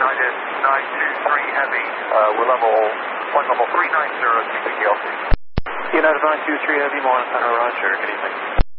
United 923 Heavy, we're flight level 390, keeping the altitude. United 923 Heavy, Montana, roger, good evening.